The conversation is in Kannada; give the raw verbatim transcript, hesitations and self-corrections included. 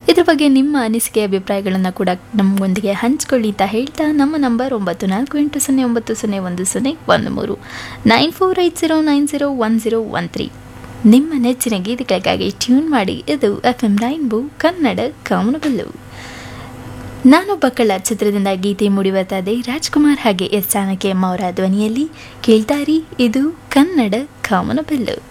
ಇದ್ರ ಬಗ್ಗೆ ನಿಮ್ಮ ಅನಿಸಿಕೆ ಅಭಿಪ್ರಾಯಗಳನ್ನು ಕೂಡ ನಮ್ಮೊಂದಿಗೆ ಹಂಚ್ಕೊಳ್ಳಿ ಅಂತ ಹೇಳ್ತಾ ನಮ್ಮ ನಂಬರ್ ಒಂಬತ್ತು ನಾಲ್ಕು ಎಂಟು ಸೊನ್ನೆ ಒಂಬತ್ತು ಸೊನ್ನೆ ಒಂದು ಸೊನ್ನೆ ಒಂದು ಮೂರು nine four eight zero nine zero one zero one three ನಿಮ್ಮ ನೆಚ್ಚಿನ ಗೀತೆಗಳಿಗಾಗಿ ಟ್ಯೂನ್ ಮಾಡಿ. ಇದು ಎಫ್ ಎಂ ರೈನ್ಬೋ ಕನ್ನಡ ಕಾಮನಬಿಲ್ಲು. ನಾನೊಬ್ಬ ಕಳ್ಳ ಚಿತ್ರದಿಂದ ಗೀತೆ ಮೂಡಿ ಬರ್ತಾ ಇದೆ. ರಾಜ್ಕುಮಾರ್ ಹಾಗೆ ಎಸ್ ಜಾನಕಿ ಅಮ್ಮ ಅವರ ಧ್ವನಿಯಲ್ಲಿ ಕೇಳ್ತಾರಿ. ಇದು ಕನ್ನಡ ಕಾಮನಬಿಲ್ಲು.